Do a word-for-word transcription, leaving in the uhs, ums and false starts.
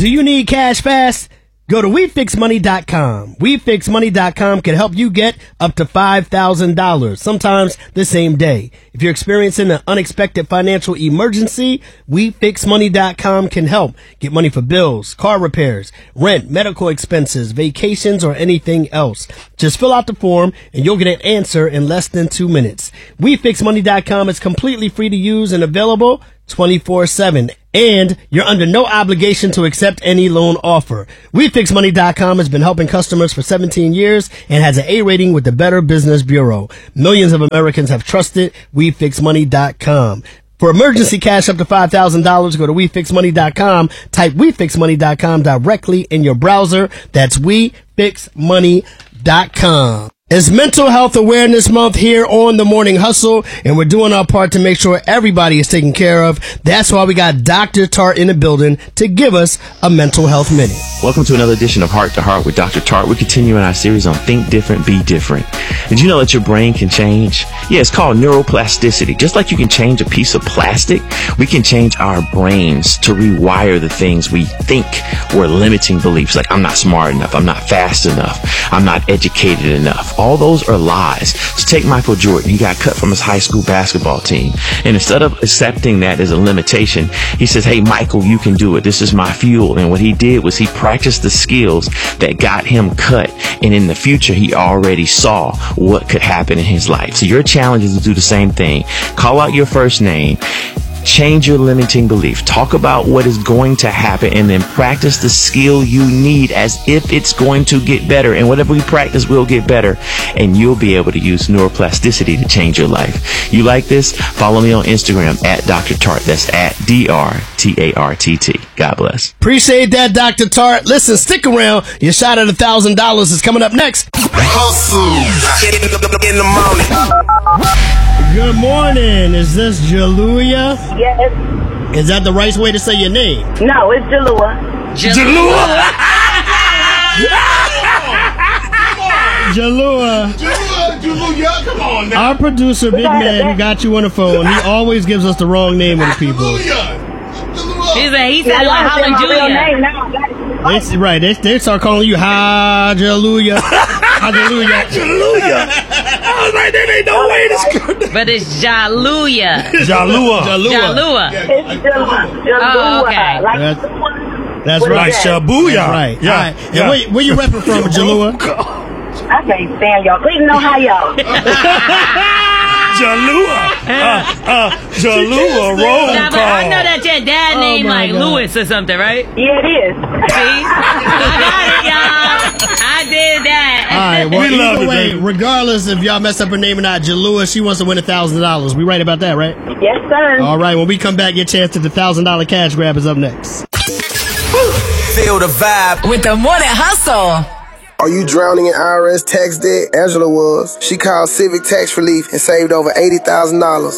Do you need cash fast? Go to we fix money dot com. we fix money dot com can help you get up to five thousand dollars, sometimes the same day. If you're experiencing an unexpected financial emergency, we fix money dot com can help. Get money for bills, car repairs, rent, medical expenses, vacations, or anything else. Just fill out the form and you'll get an answer in less than two minutes. we fix money dot com is completely free to use and available twenty-four seven. And you're under no obligation to accept any loan offer. we fix money dot com has been helping customers for seventeen years and has an A rating with the Better Business Bureau. Millions of Americans have trusted we fix money dot com. For emergency cash up to five thousand dollars, go to we fix money dot com. Type we fix money dot com directly in your browser. That's we fix money dot com. It's Mental Health Awareness Month here on The Morning Hustle, and we're doing our part to make sure everybody is taken care of. That's why we got Doctor Tart in the building to give us a mental health minute. Welcome to another edition of Heart to Heart with Doctor Tart. We're continuing our series on Think Different, Be Different. Did you know that your brain can change? Yeah, it's called neuroplasticity. Just like you can change a piece of plastic, we can change our brains to rewire the things we think were limiting beliefs, like I'm not smart enough, I'm not fast enough, I'm not educated enough. All those are lies. So take Michael Jordan. He got cut from his high school basketball team. And instead of accepting that as a limitation, he says, hey, Michael, you can do it. This is my fuel. And what he did was he practiced the skills that got him cut. And in the future, he already saw what could happen in his life. So your challenge is to do the same thing. Call out your first name. Change your limiting belief. Talk about what is going to happen and then practice the skill you need as if it's going to get better. And whatever we practice will get better. And you'll be able to use neuroplasticity to change your life. You like this? Follow me on Instagram at Doctor Tart. That's at D R T A R T T. God bless. Appreciate that, Doctor Tart. Listen, stick around. Your shot at a thousand dollars is coming up next. Hustle in the morning. Good morning. Is this Jaluya? Yes. Is that the right way to say your name? No, it's Jalua. Jalua. Jalua. Jalua, Jalua, come on now. Our producer, Big Man, who got you on the phone, he always gives us the wrong name of the people. Jalua. He said, he said, like, hallelujah. They, right, they, they start calling you Hallelujah. Hallelujah. Jalua. I was like, there ain't no way this could. But it's Jaluya. Jalua. Jalua. It's Jalua. Oh, okay. Like, That's, that's what right. is that? Shabuya. That's right. Yeah. All right. And Yeah. where, where you repping from, Jalua? I can't stand y'all. Please know how y'all. Jalua. Uh, uh, Jalua roll Nah, but I know that your dad Oh, named my like God. Lewis or something, right? Yeah, it is. See? I got it, y'all. I did that. All right. Well, We love either it, way, baby. regardless if y'all mess up her name or not, Jalua, she wants to win a thousand dollars. We right about that, right? Yes, sir. All right. When we come back, your chance to the thousand dollar cash grab is up next. Feel the vibe With the Morning Hustle. Are you drowning in I R S tax debt? Angela was. She called Civic Tax Relief and saved over eighty thousand dollars.